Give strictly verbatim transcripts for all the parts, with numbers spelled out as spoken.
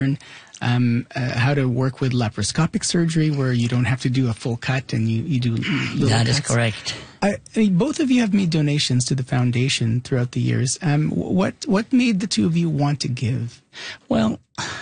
Um, uh, how to work with laparoscopic surgery, where you don't have to do a full cut and you, you do little That cuts. is correct. I, I mean, both of you have made donations to the foundation throughout the years. Um, what what made the two of you want to give? Well,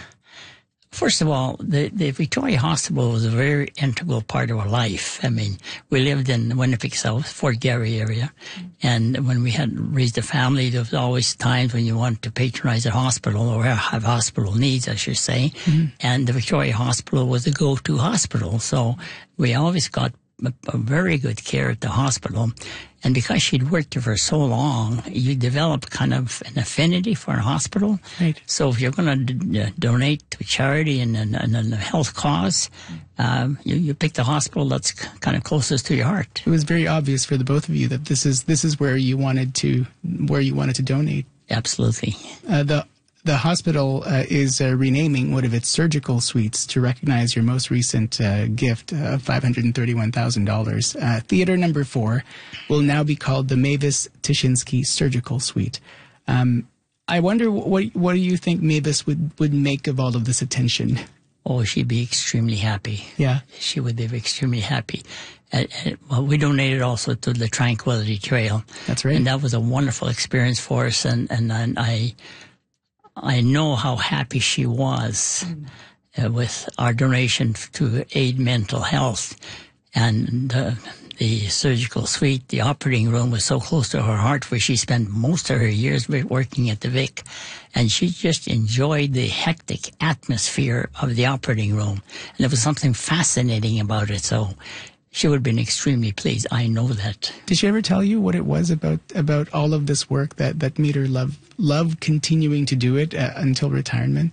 first of all, the, the Victoria Hospital was a very integral part of our life. I mean, we lived in Winnipeg South, Fort Garry area, and when we had raised a family, there was always times when you wanted to patronize a hospital or have hospital needs, I should say, mm-hmm. and the Victoria Hospital was a go-to hospital, so we always got a, a very good care at the hospital. And because she'd worked there for so long, you develop kind of an affinity for a hospital. Right. So if you're going to d- donate to charity and, and, and a health cause, um, you, you pick the hospital that's c- kind of closest to your heart. It was very obvious for the both of you that this is this is where you wanted to where you wanted to donate. Absolutely. Uh, the The hospital uh, is uh, renaming one of its surgical suites to recognize your most recent uh, gift of five hundred thirty-one thousand dollars. Uh, theater number four will now be called the Mavis Tishinsky Surgical Suite. Um, I wonder what what do you think Mavis would, would make of all of this attention? Oh, she'd be extremely happy. Yeah. She would be extremely happy. Uh, uh, well, we donated also to the Tranquility Trail. That's right. And that was a wonderful experience for us, and, and, and I... I know how happy she was uh, with our donation to aid mental health, and uh, the surgical suite, the operating room was so close to her heart, where she spent most of her years working at the Vic, and she just enjoyed the hectic atmosphere of the operating room, and there was something fascinating about it. So she would have been extremely pleased. I know that. Did she ever tell you what it was about about all of this work that, that made her love love continuing to do it uh, until retirement?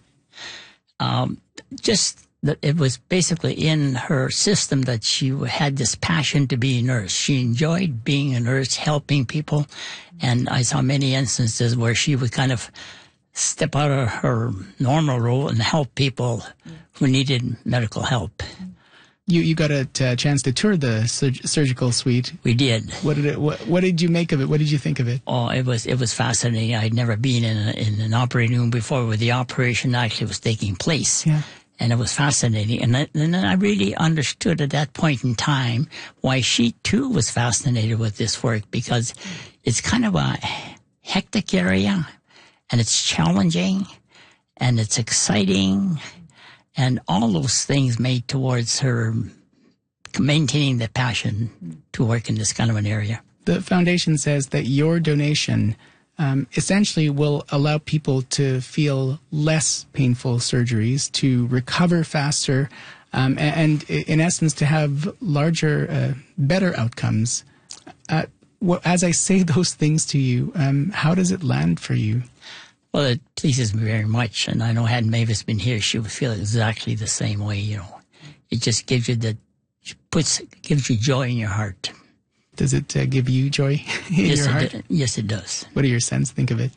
Um, just that it was basically in her system that she had this passion to be a nurse. She enjoyed being a nurse, helping people, and I saw many instances where she would kind of step out of her normal role and help people who needed medical help. You you got a uh, chance to tour the sur- surgical suite. We did. What did it? What, what did you make of it? What did you think of it? Oh, it was it was fascinating. I'd never been in a, in an operating room before, where the operation actually was taking place. Yeah. And it was fascinating. And, I, and then I really understood at that point in time why she too was fascinated with this work, because it's kind of a hectic area, and it's challenging, and it's exciting. And all those things made towards her maintaining the passion to work in this kind of an area. The foundation says that your donation um, essentially will allow people to feel less painful surgeries, to recover faster, um, and, and in essence to have larger, uh, better outcomes. Uh, well, as I say those things to you, um, how does it land for you? Well, it pleases me very much, and I know had Mavis been here, she would feel exactly the same way. You know, it just gives you the puts gives you joy in your heart. Does it uh, give you joy in yes, your heart? It, yes, it does. What do your sons think of it?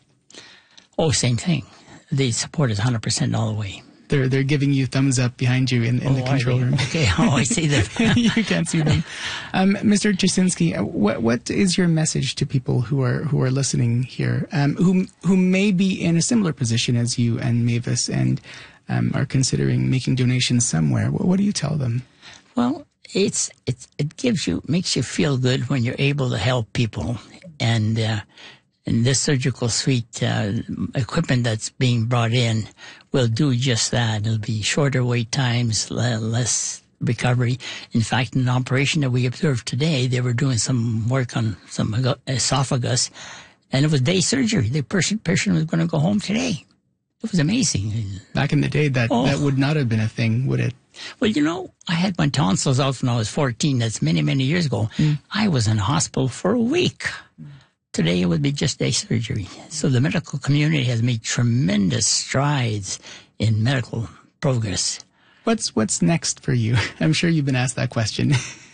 Oh, same thing. The support is one hundred percent all the way. They're they're giving you thumbs up behind you in, in oh, the control room. Okay, oh, I see them. You can't see them. Um, Mister Tishinsky, what what is your message to people who are who are listening here, um, who who may be in a similar position as you and Mavis, and um, are considering making donations somewhere? What, what do you tell them? Well, it's it's it gives you makes you feel good when you're able to help people, and. Uh, And this surgical suite uh, equipment that's being brought in will do just that. It'll be shorter wait times, less recovery. In fact, in an operation that we observed today, they were doing some work on some esophagus, and it was day surgery. The person, person was going to go home today. It was amazing. Back in the day, that, oh. that would not have been a thing, would it? Well, you know, I had my tonsils out when I was fourteen. That's many, many years ago. Mm. I was in hospital for a week. Today it would be just day surgery. So the medical community has made tremendous strides in medical progress. What's what's next for you? I'm sure you've been asked that question.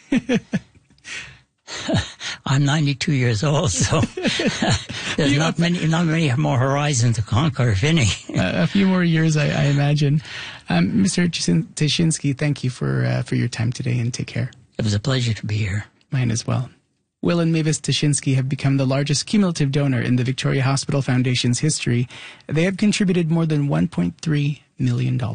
I'm ninety-two years old, so there's you not many not many more horizons to conquer, if any. uh, a few more years, I, I imagine. Um, Mister Tishinsky, thank you for uh, for your time today, and take care. It was a pleasure to be here. Mine as well. Will and Mavis Tishinsky have become the largest cumulative donor in the Victoria Hospital Foundation's history. They have contributed more than one point three million dollars.